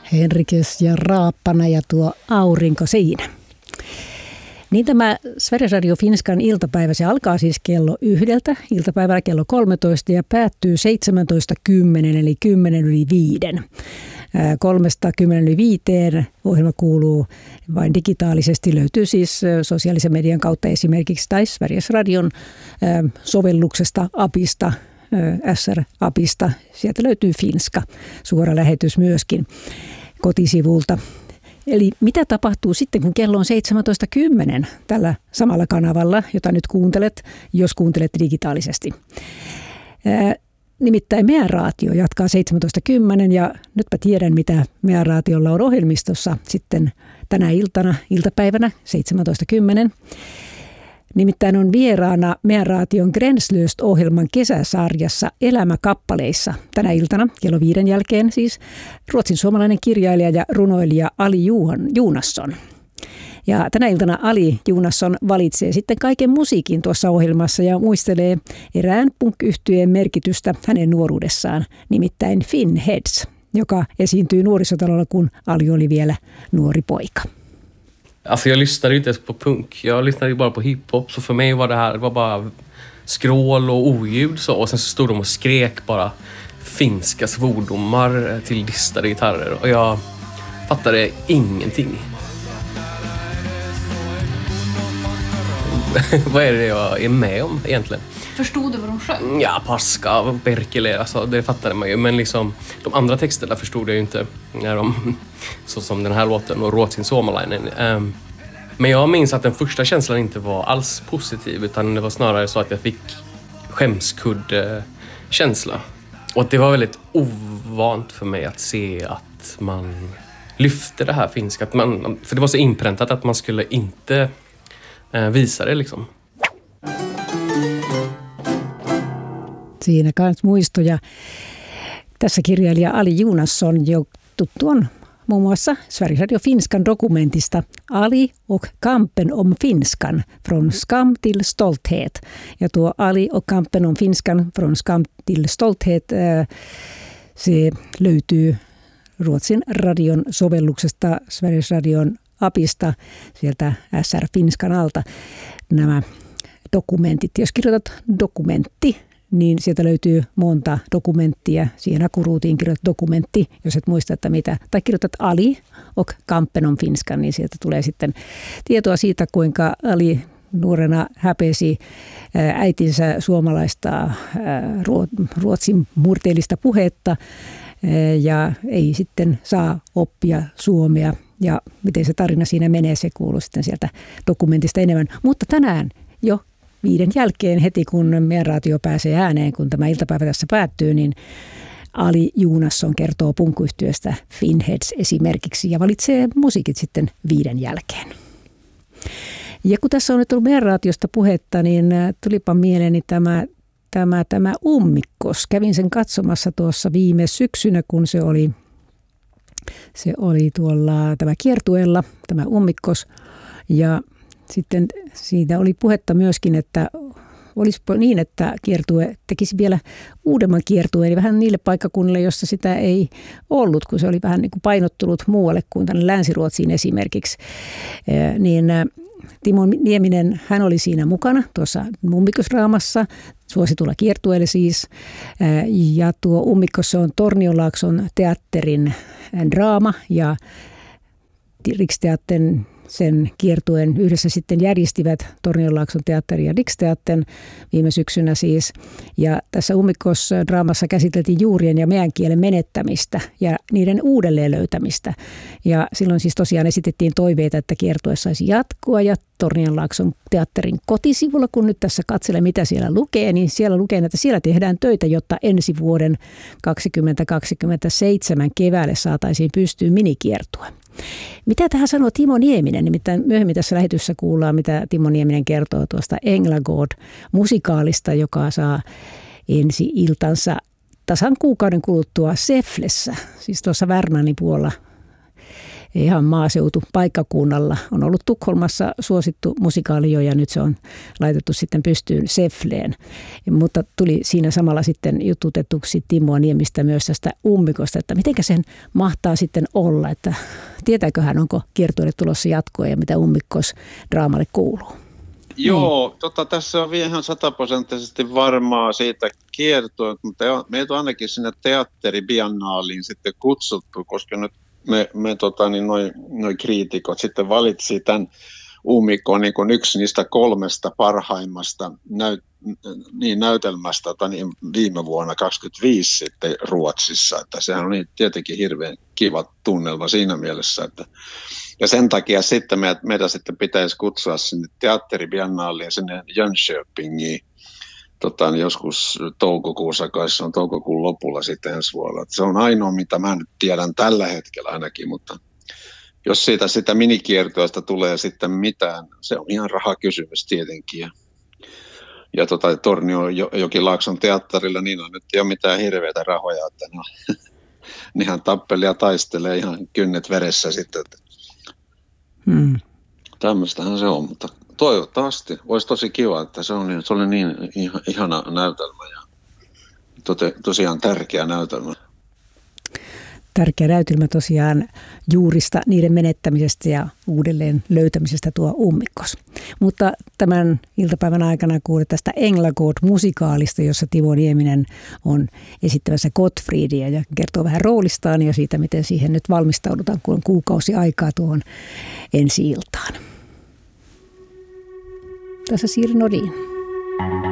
Henriques ja Raappana ja tuo aurinko siinä. Niin tämä Sveriges Radio Finskan iltapäivä, se alkaa siis kello 1, iltapäivällä kello 13 ja päättyy 17.10 eli 10:05. 3:10 ohjelma kuuluu vain digitaalisesti, löytyy siis sosiaalisen median kautta esimerkiksi tai Sveriges Radion sovelluksesta, apista, SR-apista. Sieltä löytyy Finska, suora lähetys myöskin kotisivulta. Eli mitä tapahtuu sitten, kun kello on 17.10 tällä samalla kanavalla, jota nyt kuuntelet, jos kuuntelet digitaalisesti. Nimittäin meidän raatio jatkaa 17.10 ja nytpä tiedän, mitä meidän raatiolla on ohjelmistossa sitten tänä iltapäivänä 17.10. Nimittäin on vieraana meidän raation Gränslöst-ohjelman kesäsarjassa Elämäkappaleissa tänä iltana kello 5 jälkeen siis ruotsin suomalainen kirjailija ja runoilija Ali Joonasson. Ja tänä iltana Ali Joonasson valitsee sitten kaiken musiikin tuossa ohjelmassa ja muistelee erään punk-yhtyeen merkitystä hänen nuoruudessaan, nimittäin Finheads, joka esiintyi nuorisotalolla, kun Ali oli vielä nuori poika. Alltså jag lyssnade inte ens på punk. Jag lyssnade bara på hiphop. Så för mig var det var bara skrål och oljud så. Och sen så stod de och skrek bara finska svordomar till distade gitarrer. Och jag fattade ingenting. Vad är det jag är med om egentligen? Förstod du vad de sjöng? Ja, Paska, Perkele, alltså, det fattade man ju. Men liksom, de andra texterna förstod jag ju inte. När de, så som den här låten och Ruotsin suomalainen. Men jag minns att den första känslan inte var alls positiv. Utan det var snarare så att jag fick skämskudd-känsla. Och att det var väldigt ovant för mig att se att man lyfte det här finska. Att man, för det var så inpräntat att man skulle inte visa det liksom. Siinä myös muistoja. Tässä kirjailija Ali Joonasson jo tuttu on muun muassa Sveriges Radio Finskan dokumentista Ali och kampen om finskan från skam till stolthet. Ja tuo Ali och kampen om finskan från skam till stolthet, se löytyy Ruotsin radion sovelluksesta, Sveriges Radion apista, sieltä SR Finskan alta nämä dokumentit. Jos kirjoitat dokumentti, niin sieltä löytyy monta dokumenttia. Siihen akuruutiin kirjoitat dokumentti, jos et muista, että mitä. Tai kirjoitat Ali och kampen om finskan, niin sieltä tulee sitten tietoa siitä, kuinka Ali nuorena häpesi äitinsä suomalaista ruotsin murteellista puhetta ja ei sitten saa oppia suomea. Ja miten se tarina siinä menee, se kuuluu sitten sieltä dokumentista enemmän. Mutta tänään jo 5 jälkeen heti, kun meidän raatio pääsee ääneen, kun tämä iltapäivä tässä päättyy, niin Ali Joonasson kertoo punkkuyhtiöstä Finheads esimerkiksi ja valitsee musiikit sitten 5 jälkeen. Ja kun tässä on nyt ollut meidän raatiosta puhetta, niin tulipa mieleeni tämä Ummikkos. Kävin sen katsomassa tuossa viime syksynä, kun se oli tuolla tämä kiertueella, tämä Ummikkos. Ja sitten siitä oli puhetta myöskin, että olisi niin, että kiertue tekisi vielä uudemman kiertueen, eli vähän niille paikkakunnille, jossa sitä ei ollut, kun se oli vähän niin kuin painottunut muualle kuin tänne Länsi-Ruotsiin esimerkiksi. Niin Timo Nieminen, hän oli siinä mukana tuossa Ummikosdraamassa, suositulla kiertueelle siis. Ja tuo Ummikos, se on Tornionlaakson teatterin draama ja Riksteatterin sen kiertueen yhdessä sitten järjestivät Tornionlaakson teatteri ja Riksteattern viime syksynä siis. Ja tässä Ummikos-draamassa käsiteltiin juurien ja meän kielen menettämistä ja niiden uudelleen löytämistä. Ja silloin siis tosiaan esitettiin toiveita, että kiertue saisi jatkua ja Tornionlaakson teatterin kotisivulla, kun nyt tässä katselen mitä siellä lukee, niin siellä lukee, että siellä tehdään töitä, jotta ensi vuoden 2027 keväälle saataisiin pystyyn minikiertue. Mitä tähän sanoo Timo Nieminen? Nimittäin myöhemmin tässä lähetyssä kuullaan, mitä Timo Nieminen kertoo tuosta Änglagård-musikaalista, joka saa ensi iltansa tasan kuukauden kuluttua Säfflessä, siis tuossa Värnanin puolella. ihan maaseutupaikkakunnalla. On ollut Tukholmassa suosittu musikaali jo ja nyt se on laitettu sitten pystyyn Säffleen. Mutta tuli siinä samalla sitten jututetuksi Timo Niemistä myös tästä ummikosta, että mitenkä sen mahtaa sitten olla, että tietääkö hän, onko kiertueelle tulossa jatkoa ja mitä ummikos draamalle kuuluu? Joo, tässä on vielä ihan 100% varmaa siitä kiertueelta, mutta meitä on ainakin sinne teatteribiannaaliin sitten kutsuttu, koska nyt noi kriitikot sitten valitsi tämän ummikon niin kuin yksi niistä 3 parhaimmasta näytelmästä viime vuonna 2025 sitten Ruotsissa, että sehän on tietenkin hirveän kiva tunnelma siinä mielessä, että ja sen takia sitten meidän sitten pitäisi kutsua sinne teatteribiannaaliin sinne Jönköpingiin joskus toukokuussa, kai se on toukokuun lopulla sitten ensi vuonna. Se on ainoa, mitä mä nyt tiedän tällä hetkellä ainakin, mutta jos siitä sitä minikiertoista tulee sitten mitään, se on ihan rahakysymys tietenkin. Ja Tornionjokilaakson teatterilla niin on nyt ei ole mitään hirveitä rahoja, että nehän tappelee ja taistelee ihan kynnet veressä sitten. Tämmöistähän se on, mutta toivottavasti olisi tosi kiva, että se oli niin ihana näytelmä ja tosiaan tärkeä näytelmä. Tärkeä näytelmä tosiaan juurista niiden menettämisestä ja uudelleen löytämisestä tuo ummikos. Mutta tämän iltapäivän aikana kuulet tästä Änglagård-musikaalista, jossa Timo Nieminen on esittämässä Gottfriedia ja kertoo vähän roolistaan ja siitä, miten siihen nyt valmistaudutaan, kun on kuukausi aikaa tuohon ensi-iltaan. Tässä Siiri Nordin.